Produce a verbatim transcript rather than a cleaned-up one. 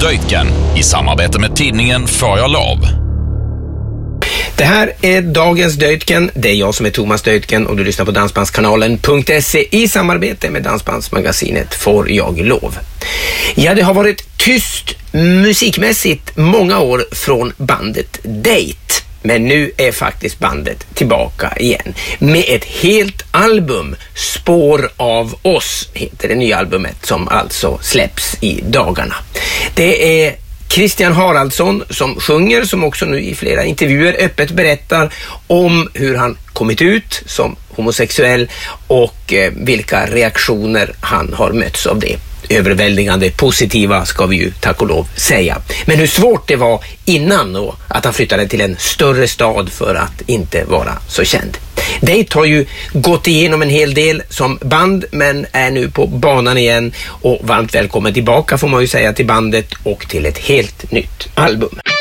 Deutgen i samarbete med tidningen Får jag lov. Det här är dagens Deutgen. Det är jag som är Thomas Deutgen och du lyssnar på dansbandskanalen punkt se i samarbete med dansbandsmagasinet Får jag lov. Ja, det har varit tyst musikmässigt många år från bandet Date. Men nu är faktiskt bandet tillbaka igen med ett helt album. Spår av oss heter det nya albumet som alltså släpps i dagarna. Det är Christian Haraldsson som sjunger, som också nu i flera intervjuer öppet berättar om hur han kommit ut som homosexuell och eh, vilka reaktioner han har mötts av det. Överväldigande positiva ska vi ju tack och lov säga. Men hur svårt det var innan då att han flyttade till en större stad för att inte vara så känd. Date har ju gått igenom en hel del som band men är nu på banan igen och varmt välkommen tillbaka får man ju säga till bandet och till ett helt nytt album.